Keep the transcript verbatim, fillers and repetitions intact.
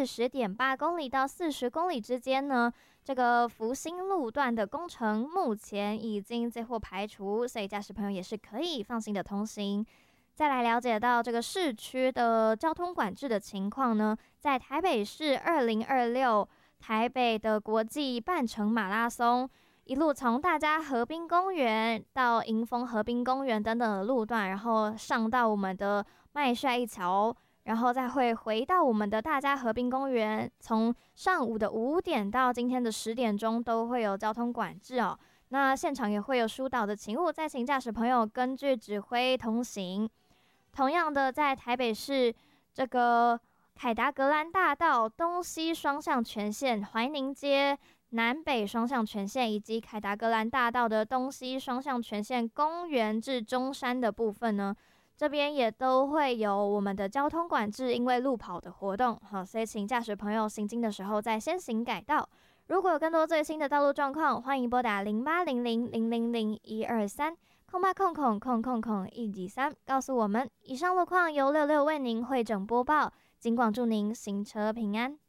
四十点八公里到四十公里之间呢，这个福兴路段的工程目前已经最后排除，所以驾驶朋友也是可以放心的通行。再来了解到这个市区的交通管制的情况呢，在台北市二零二六台北的国际半程马拉松，一路从大家河滨公园到迎风河滨公园等等的路段，然后上到我们的麦帅一桥，然后再会回到我们的大家河滨公园。从上午的五点到今天的十点钟都会有交通管制哦。那现场也会有疏导的勤务，再请驾驶朋友根据指挥通行。同样的，在台北市这个凯达格兰大道东西双向全线、怀宁街南北双向全线以及凯达格兰大道的东西双向全线公园至中山的部分呢，这边也都会有我们的交通管制，因为路跑的活动，好，所以请驾驶朋友行经的时候再先行改道。如果有更多最新的道路状况，欢迎拨打零八零零零零零一二三空八空空空空空一几三，告诉我们。以上路况由六六为您汇整播报，尽管祝您行车平安。